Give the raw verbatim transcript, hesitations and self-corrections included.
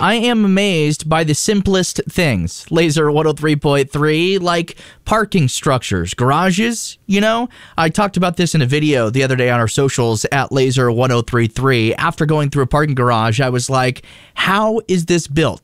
I am amazed by the simplest things. Laser one oh three point three, like parking structures, garages, you know? I talked about this in a video the other day on our socials at Laser one oh three point three. After going through a parking garage, I was like, how is this built?